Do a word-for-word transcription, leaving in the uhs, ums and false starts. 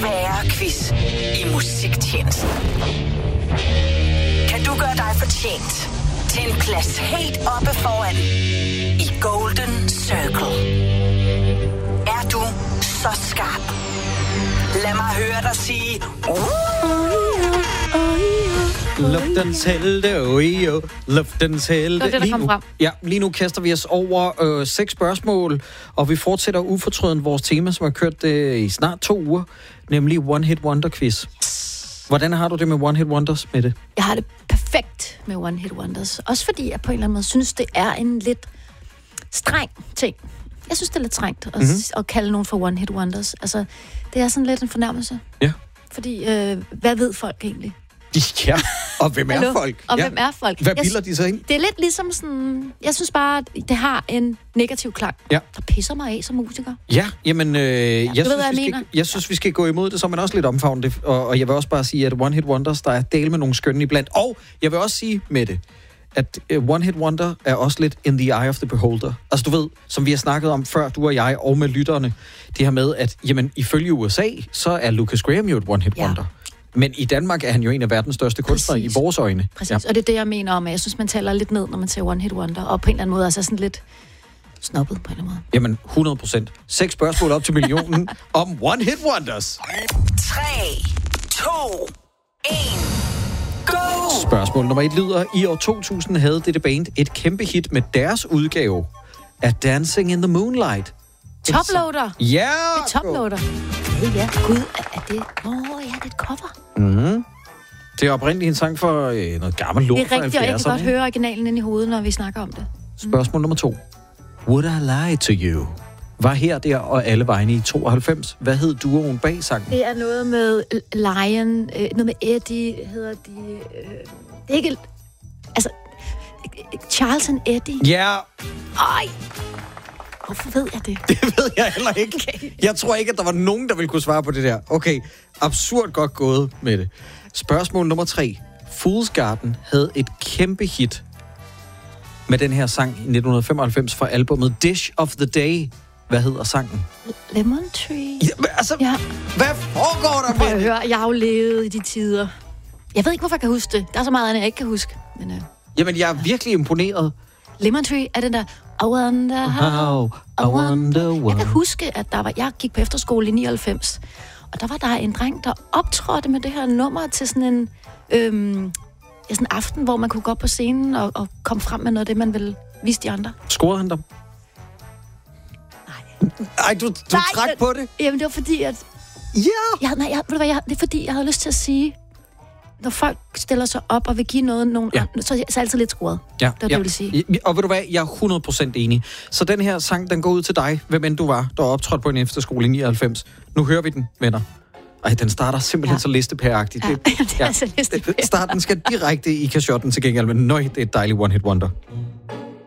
svære quiz i musiktjenesten. Kan du gøre dig fortjent til en plads helt oppe foran i Golden Circle? Er du så skarp? Lad mig høre dig sige... Luftens helte, oi, oh, luftens helte. Det var det, der lige kom nu, frem. Ja, lige nu kaster vi os over øh, seks spørgsmål, og vi fortsætter ufortrødent vores tema, som har kørt øh, i snart to uger, nemlig One Hit Wonder Quiz. Hvordan har du det med One Hit Wonders, Mette? Jeg har det perfekt med One Hit Wonders. Også fordi jeg på en eller anden måde synes, det er en lidt streng ting. Jeg synes, det er lidt strengt at, mm-hmm. at kalde nogen for One Hit Wonders. Altså, det er sådan lidt en fornærmelse. Ja. Fordi, øh, hvad ved folk egentlig? Ja, og hvem er folk? Og ja. hvem er folk? Hvad Jeg, bilder de sig ind? det er lidt ligesom sådan... Jeg synes bare, det har en negativ klang, ja. der pisser mig af som musiker. Ja, jamen, øh, ja, jeg, ved, synes, jeg, vi skal, jeg synes, vi skal gå imod det, så man også lidt omfavne det. Og, og jeg vil også bare sige, at One Hit Wonders, der er del med nogle skønne iblandt. Og jeg vil også sige med det, at uh, One Hit Wonder er også lidt in the eye of the beholder. Altså du ved, som vi har snakket om før, du og jeg, og med lytterne, det her med, at jamen, ifølge U S A, så er Lucas Graham jo et One Hit Wonder. Ja. Men i Danmark er han jo en af verdens største kunstnere i vores øjne. Præcis, ja. Og det er det, jeg mener om, at jeg synes, man taler lidt ned, når man siger One Hit Wonder, og på en eller anden måde altså sådan lidt snobbet på en eller anden måde. Jamen, hundrede procent. Seks spørgsmål op til millionen om One Hit Wonders. tre, to, et, go! Spørgsmål nummer et lyder, i år to tusind havde dette band et kæmpe hit med deres udgave af Dancing in the Moonlight. Toploader! Ja! Det er Toploader. Ja, ja. Gud, er det... Åh, oh, ja, det er et cover. Mm. Det er oprindeligt en sang for øh, noget gammelt lort. Det er rigtigt, og jeg kan godt høre originalen ind i hovedet, når vi snakker om det. Mm. Spørgsmål nummer to. Would I Lie to You? Var her, der og alle vegne i tooghalvfems. Hvad hed duoen bag sangen? Det er noget med Lion, øh, noget med Eddie, hedder de... Øh, det er ikke... Altså, Charles and Eddie. Ja. Ej. Hvorfor ved jeg det? Det ved jeg heller ikke. Okay. Jeg tror ikke, at der var nogen, der ville kunne svare på det der. Okay, absurd godt gået med det. Spørgsmål nummer tre. Fool's Garden havde et kæmpe hit med den her sang i nitten femoghalvfems fra albumet Dish of the Day. Hvad hedder sangen? Lemon Tree. Ja, altså, ja. Hvad foregår der med det? Hør, jeg har jo levet i de tider. Jeg ved ikke, hvorfor jeg kan huske det. Der er så meget andet, jeg ikke kan huske. Men, øh, Jamen, jeg er virkelig imponeret. Lemon Tree er den der... I wonder how, I wonder what. Jeg kan huske, at der var, jeg gik på efterskole i nioghalvfems, og der var der en dreng, der optrådte med det her nummer til sådan en, øhm, ja, sådan en aften, hvor man kunne gå op på scenen og, og komme frem med noget af det, man ville vise de andre. Scorede han dig? Nej. Ej, du, du nej, trak det, på det? Jamen, det var fordi, at... Ja! Jeg, nej, jeg, ved du hvad, jeg, det er fordi, jeg havde lyst til at sige... Når folk stiller sig op og vil give noget, nogen, ja. så, så er jeg altid lidt skruet. Ja, det var ja. det, jeg ville sige. Og ved du hvad, jeg er hundrede procent enig. Så den her sang, den går ud til dig, hvem end du var, der optrådte på en efterskole i nioghalvfems. Nu hører vi den, venner. Ej, den starter simpelthen ja. så listepæragtigt. Ja, det, det er ja. så listepæragtigt. Starten skal direkte i kashotten til gengæld, men nøj, det er et dejligt one-hit wonder.